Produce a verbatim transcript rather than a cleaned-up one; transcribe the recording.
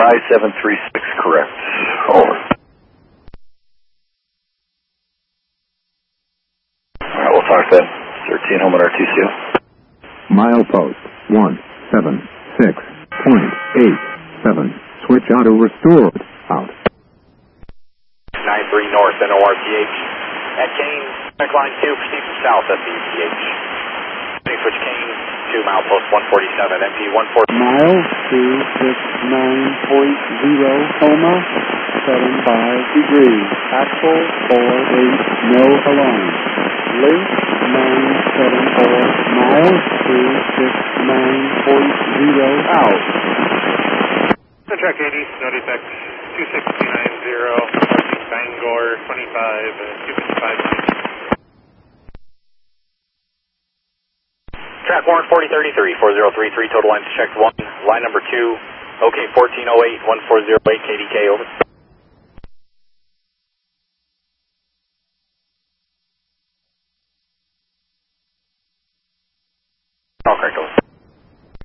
five seven three six, correct. Over. Alright, we'll talk then. thirteen home at R T C O. Milepost one seven six point eight seven. Switch auto restored. Out. nine three north, N O R T H. At Kane, line two, proceed from south, S E T H. Switch Kane to milepost one forty-seven, M P one forty. Miles two six nine point zero, coma, seven five degrees. Axle four eight, no alarm. Link nine seven four, miles two six nine point zero, out. Track eighty, no defect, two six nine zero, Bangor twenty-five, two fifty-five. Track Warren forty thirty-three, four zero three three, total lines checked one, line number two, OK fourteen oh eight, one four zero eight, K D K, over.